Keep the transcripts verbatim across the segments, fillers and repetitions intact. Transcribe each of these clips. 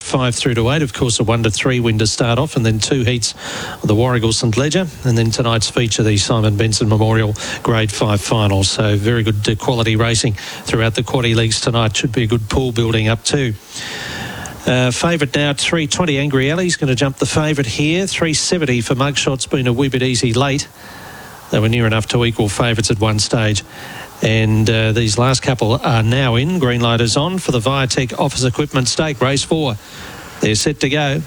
five through to eight. Of course, a one to three win to start off, and then two heats of the Warragul St Leger, and then tonight's feature, the Simon Benson Memorial Grade five final. So very good uh, quality racing throughout the quaddy leagues tonight. Should be a good pool building up too. Uh, favourite now, three twenty Angry Alley's going to jump the favourite here. three seventy for Mugshot's been a wee bit easy late. They were near enough to equal favourites at one stage. And uh, these last couple are now in. Green light is on for the Viatech Office Equipment Stake, race four. They're set to go.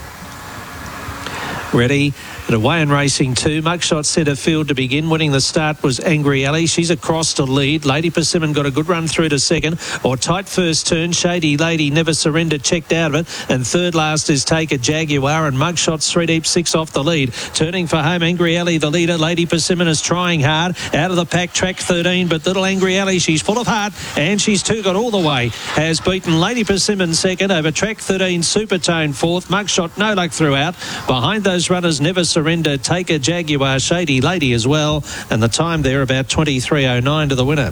Ready. And away in racing two. Mugshot centre field to begin. Winning the start was Angry Alley. She's across to lead. Lady Persimmon got a good run through to second. Or tight first turn. Shady Lady Never Surrender checked out of it. And third last is Take a Jaguar. And Mugshot's three deep six off the lead. Turning for home, Angry Alley the leader. Lady Persimmon is trying hard. Out of the pack, track thirteen. But little Angry Alley, she's full of heart. And she's two got all the way. Has beaten Lady Persimmon second over track thirteen. Supertone fourth. Mugshot no luck throughout. Behind those runners, Never Surrender, Take a Jaguar, Shady Lady as well, and the time there about twenty-three oh nine to the winner.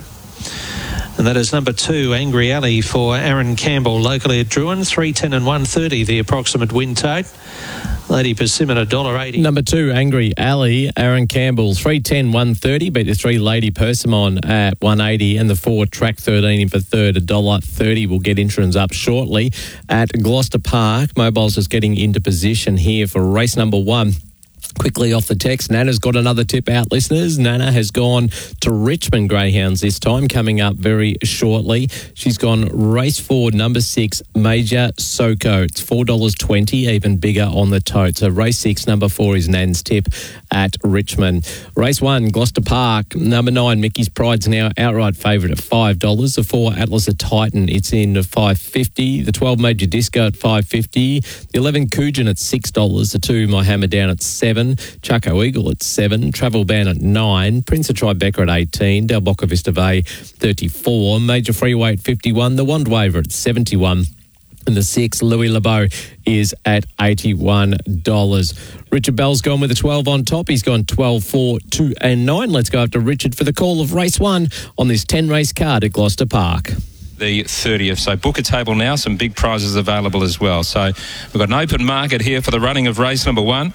And that is number two, Angry Alley, for Aaron Campbell, locally at Druin. three ten and one thirty, the approximate win tote. Lady Persimmon, one dollar eighty. Number two, Angry Alley, Aaron Campbell, three ten, one thirty. Beat the three, Lady Persimmon, at one eighty. And the four, Track thirteen, in for third, one dollar thirty. We'll get insurance up shortly at Gloucester Park. Mobiles is getting into position here for race number one. Quickly off the text, Nana's got another tip out, listeners. Nana has gone to Richmond Greyhounds this time, coming up very shortly. She's gone race four, number six, Major Soko. It's four dollars twenty, even bigger on the tote. So race six, number four is Nan's tip at Richmond. Race one, Gloucester Park, number nine, Mickey's Pride's now outright favourite at five dollars. The four, Atlas of Titan, it's in at five fifty. The twelve, Major Disco at five fifty. The eleven, Coogin at six dollars. The two, My Hammer Down at seven. Chaco Eagle at seven, Travel Ban at nine, Prince of Tribeca at eighteen, Del Boca Vista Bay thirty-four, Major Freeway at fifty-one, the Wand Waver at seventy-one, and the six, Louis LeBeau, is at eighty-one dollars. Richard Bell's gone with a twelve on top. He's gone twelve, four, two and nine. Let's go after Richard for the call of race one on this ten-race card at Gloucester Park. The thirtieth. So book a table now. Some big prizes available as well. So we've got an open market here for the running of race number one.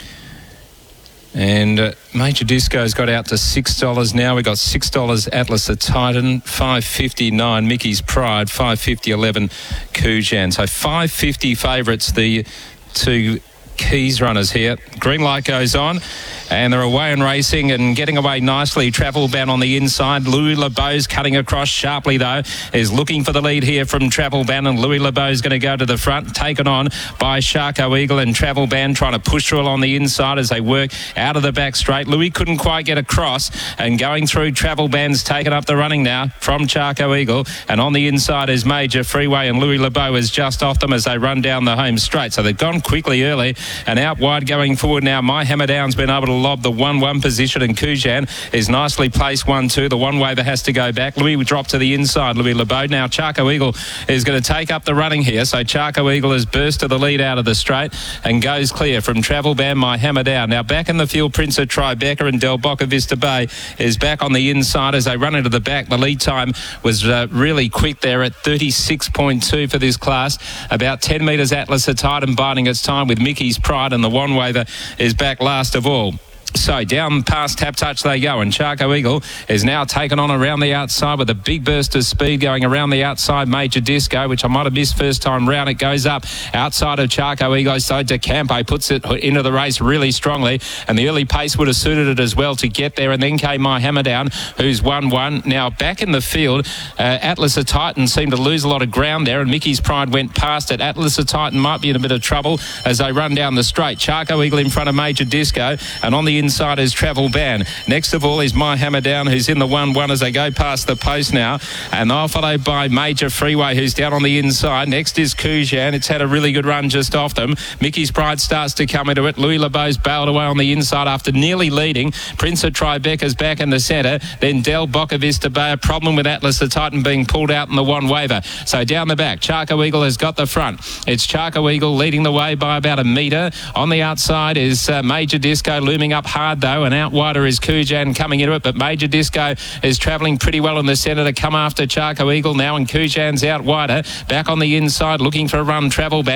And uh, Major Disco's got out to six dollars now. We've got six dollars Atlas of Titan, five fifty-nine Mickey's Pride, five fifty eleven Kujan. So five fifty favourites, the two Keys runners here. Green light goes on and they're away and racing and getting away nicely. Travel Ban on the inside. Louis LeBeau's cutting across sharply though, is looking for the lead here from Travel Ban, and Louis LeBeau's going to go to the front, taken on by Sharko Eagle, and Travel Ban trying to push through along the inside as they work out of the back straight. Louis couldn't quite get across, and going through, Travel Ban's taken up the running now from Charco Eagle, and on the inside is Major Freeway, and Louis LeBeau is just off them as they run down the home straight. So they've gone quickly early and out wide going forward now. My Hammer Down's been able to lob the one one position, and Kujan is nicely placed one two. The one waver has to go back. Louis will drop to the inside, Louis LeBeau. Now Charco Eagle is going to take up the running here. So Charco Eagle has burst to the lead out of the straight and goes clear from Travel Ban, My Hammer Down. Now back in the field, Prince of Tribeca and Del Boca Vista Bay is back on the inside as they run into the back. The lead time was uh, really quick there at thirty-six point two for this class. About ten metres Atlas of Titan biding its time with Mickey's Pride, and the one waver is back last of all. So down past Tap Touch they go, and Charco Eagle is now taken on around the outside with a big burst of speed going around the outside. Major Disco, which I might have missed first time round, it goes up outside of Charco Eagle. So De Campo puts it into the race really strongly, and the early pace would have suited it as well to get there. And then came My Hammer Down, who's won one. Now back in the field, uh, Atlas of Titan seemed to lose a lot of ground there, and Mickey's Pride went past it. Atlas of Titan might be in a bit of trouble as they run down the straight. Charco Eagle in front of Major Disco, and on the inside is Travel Ban. Next of all is My Hammer Down, who's in the one one as they go past the post now, and they're followed by Major Freeway, who's down on the inside. Next is Kujan. It's had a really good run just off them. Mickey's Pride starts to come into it. Louis LeBeau's bailed away on the inside after nearly leading. Prince of Tribeca's back in the centre. Then Del Boca Vista Bay. A problem with Atlas the Titan being pulled out in the one waver. So down the back, Charco Eagle has got the front. It's Charco Eagle leading the way by about a metre. On the outside is uh, Major Disco looming up hard though, and out wider is Kujan coming into it, but Major Disco is travelling pretty well in the centre to come after Charco Eagle now, and Kujan's out wider. Back on the inside looking for a run, Travel Ban.